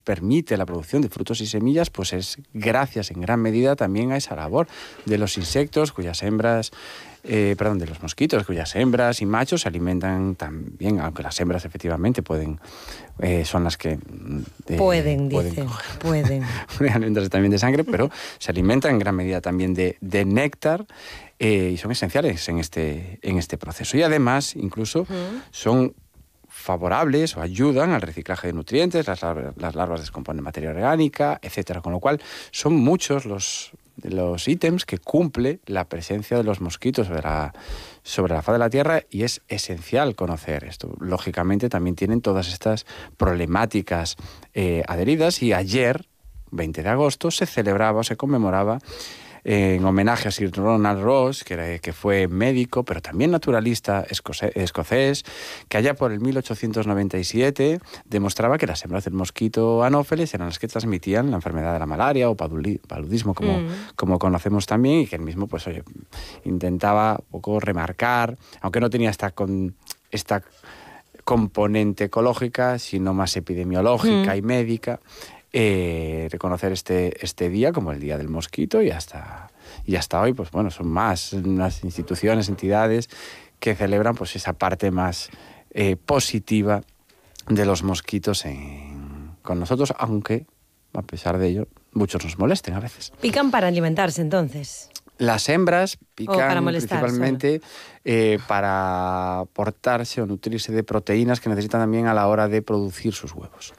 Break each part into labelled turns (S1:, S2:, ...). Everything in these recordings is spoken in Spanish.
S1: permite la producción de frutos y semillas, pues es gracias en gran medida también a esa labor de los insectos cuyas hembras, de los mosquitos cuyas hembras y machos se alimentan también, aunque las hembras efectivamente son las que
S2: pueden
S1: alimentarse también de sangre, pero se alimentan en gran medida también de néctar y son esenciales en este proceso. Y además, incluso, son favorables o ayudan al reciclaje de nutrientes, las larvas descomponen materia orgánica, etcétera. Con lo cual, son muchos los ítems que cumple la presencia de los mosquitos sobre la faz de la Tierra, y es esencial conocer esto. Lógicamente, también tienen todas estas problemáticas adheridas, y ayer, 20 de agosto, se celebraba o se conmemoraba en homenaje a Sir Ronald Ross, que fue médico, pero también naturalista escocés, que allá por el 1897 demostraba que las hembras del mosquito anófeles eran las que transmitían la enfermedad de la malaria o paludismo, como conocemos también, y que él mismo intentaba un poco remarcar, aunque no tenía esta componente ecológica, sino más epidemiológica y médica, reconocer este día como el Día del Mosquito, y hasta hoy, pues bueno, son más unas instituciones, entidades que celebran pues esa parte más positiva de los mosquitos con nosotros, aunque a pesar de ello muchos nos molesten a veces.
S2: ¿Pican para alimentarse entonces?
S1: Las hembras pican
S2: principalmente
S1: para aportarse o nutrirse de proteínas que necesitan también a la hora de producir sus huevos.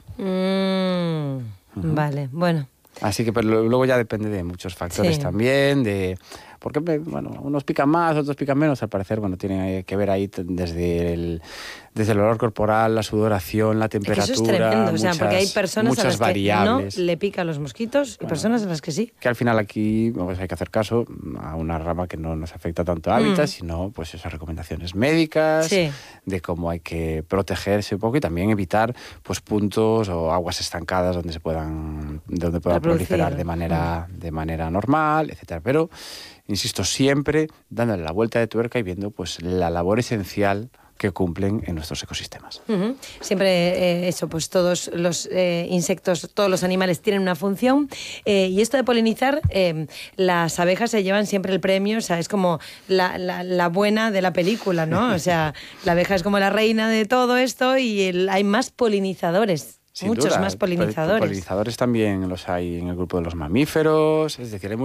S2: Vale, bueno.
S1: Así que pero luego ya depende de muchos factores también, porque unos pican más, otros pican menos, al parecer, tiene que ver ahí desde el olor corporal, la sudoración, la temperatura.
S2: Eso es tremendo, porque hay personas a las
S1: variables
S2: que no le pican los mosquitos y personas a las que sí.
S1: Que al final aquí hay que hacer caso a una rama que no nos afecta tanto a hábitat, sino pues esas recomendaciones médicas de cómo hay que protegerse un poco y también evitar pues puntos o aguas estancadas donde puedan proliferar de manera normal, etcétera. Pero insisto, siempre dándole la vuelta de tuerca y viendo pues la labor esencial que cumplen en nuestros ecosistemas.
S2: Siempre pues todos los insectos, todos los animales tienen una función, y esto de polinizar, las abejas se llevan siempre el premio, o sea, es como la buena de la película, ¿no? O sea, la abeja es como la reina de todo esto, y hay más polinizadores.
S1: Sin
S2: muchos
S1: duda,
S2: más polinizadores.
S1: Polinizadores también los hay en el grupo de los mamíferos, es decir, hay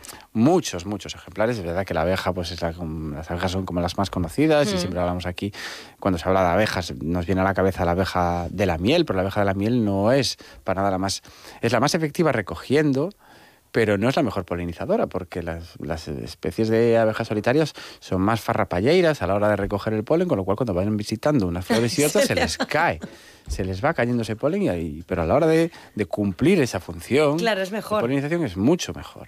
S1: muchos ejemplares. Es verdad que la abeja, pues las abejas son como las más conocidas, y siempre hablamos aquí, cuando se habla de abejas, nos viene a la cabeza la abeja de la miel, pero la abeja de la miel no es para nada es la más efectiva recogiendo, pero no es la mejor polinizadora, porque las especies de abejas solitarias son más farrapalleiras a la hora de recoger el polen, con lo cual cuando van visitando unas flores y otras se les cae. Se les va cayendo ese polen, pero a la hora de cumplir esa función,
S2: claro, es mejor.
S1: La polinización es mucho mejor.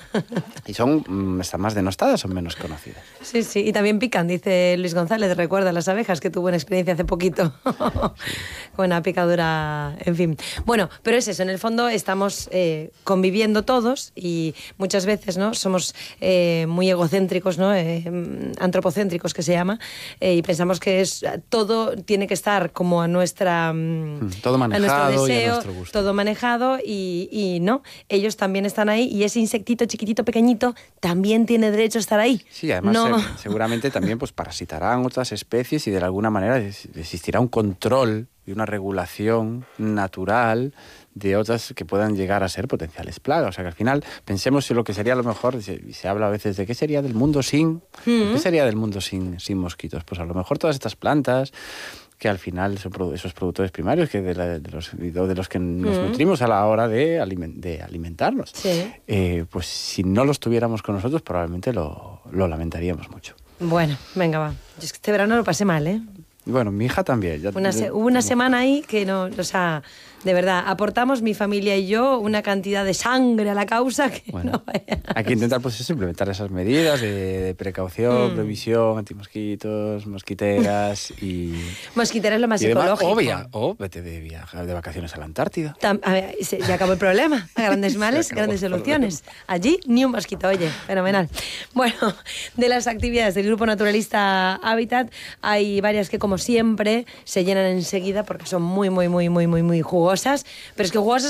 S1: Y están más denostadas, son menos conocidas.
S2: Sí, y también pican, dice Luis González, recuerda las abejas, que tuvo una experiencia hace poquito con una picadura, en fin. Bueno, pero es eso, en el fondo estamos conviviendo todos, y muchas veces, ¿no?, somos muy egocéntricos, ¿no?, antropocéntricos, que se llama, y pensamos que todo tiene que estar como a
S1: todo manejado,
S2: a nuestro deseo,
S1: y a nuestro gusto.
S2: todo manejado, y no, ellos también están ahí, y ese insectito chiquitito, pequeñito, también tiene derecho a estar ahí.
S1: Sí, además seguramente también pues parasitarán otras especies, y de alguna manera existirá un control y una regulación natural de otras que puedan llegar a ser potenciales plagas. O sea, que al final pensemos en lo que sería lo mejor. Se habla a veces de qué sería del mundo sin mosquitos. Pues a lo mejor todas estas plantas, que al final son esos productores primarios de los que nos nutrimos a la hora de alimentarnos. Pues si no los tuviéramos con nosotros, probablemente lo lamentaríamos mucho.
S2: Bueno, venga, va. Yo es que este verano lo pasé mal, ¿eh?
S1: Bueno, mi hija también.
S2: Hubo una semana ahí que no, o sea, de verdad, aportamos mi familia y yo una cantidad de sangre a la causa que no vaya.
S1: Hay que intentar pues implementar esas medidas de precaución, previsión, antimosquitos, mosquiteras y...
S2: Mosquiteras es lo más ecológico.
S1: O vete de vacaciones a la Antártida.
S2: A ver, ya acabó el problema. A grandes males, grandes soluciones. Allí ni un mosquito, oye, fenomenal. Bueno, de las actividades del Grupo Naturalista Hábitat hay varias que, como siempre, se llenan enseguida porque son muy, muy, muy, muy, muy, muy jugosas. Pero es que jugosas